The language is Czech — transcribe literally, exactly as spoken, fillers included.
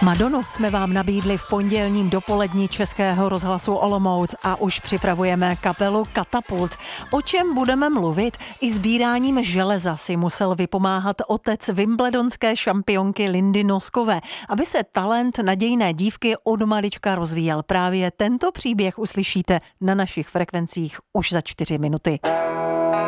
Madonu jsme vám nabídli v pondělním dopolední Českého rozhlasu Olomouc a už připravujeme kapelu Katapult. O čem budeme mluvit? I sbíráním železa si musel vypomáhat otec wimbledonské šampionky Lindy Noskové, aby se talent nadějné dívky od malička rozvíjel. Právě tento příběh uslyšíte na našich frekvencích už za čtyři minuty.